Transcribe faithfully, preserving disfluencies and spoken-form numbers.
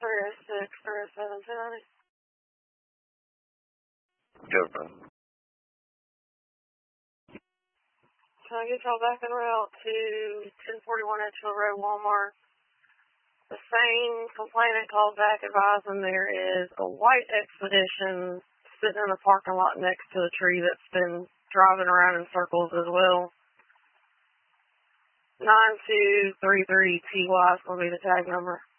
three oh six, three oh seven, ten ninety. Go, bro. Can I get y'all back en route to ten forty-one Edgefield Road, Walmart? The same complainant called back advising there is a white Expedition sitting in the parking lot next to the tree that's been driving around in circles as well. nine two three three T Y is going to be the tag number.